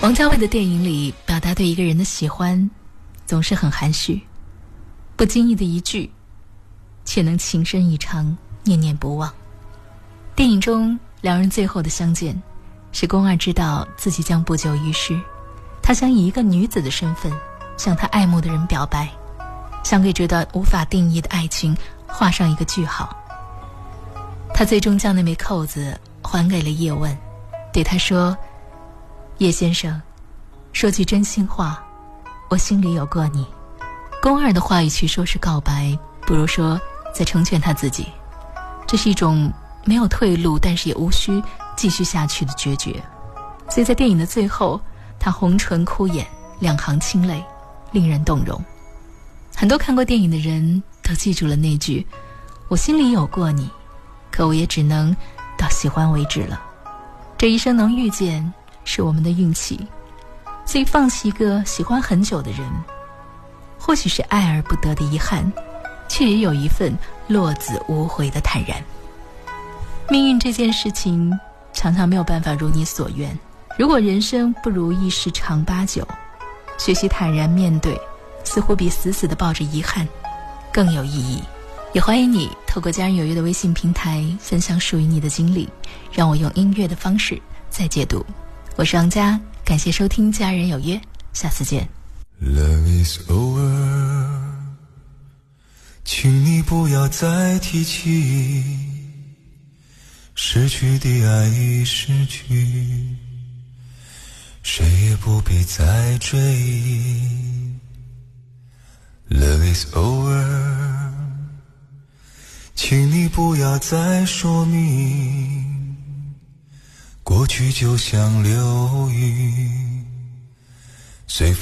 王家卫的电影里表达对一个人的喜欢总是很含蓄，不经意的一句却能情深意长，念念不忘。电影中两人最后的相见，是宫二知道自己将不久于世，他想以一个女子的身份向他爱慕的人表白，想给这段无法定义的爱情画上一个句号。他最终将那枚扣子还给了叶问，对他说：叶先生，说句真心话，我心里有过你。宫二的话语去说是告白，不如说在成全他自己。这是一种没有退路，但是也无需继续下去的决绝。所以在电影的最后，他红唇哭眼，两行清泪，令人动容。很多看过电影的人都记住了那句：我心里有过你，可我也只能到喜欢为止了。这一生能遇见是我们的运气，所以放弃一个喜欢很久的人，或许是爱而不得的遗憾，却也有一份落子无悔的坦然。命运这件事情常常没有办法如你所愿，如果人生不如意十常八九，学习坦然面对，似乎比死死地抱着遗憾更有意义。也欢迎你透过家人有约的微信平台分享属于你的经历，让我用音乐的方式再解读。我是王佳，感谢收听家人有约，下次见。 Love is over， 请你不要再提起，失去的爱已失去，谁也不必再追忆。 Love is over， 请你不要再说明，过去就像流云，随风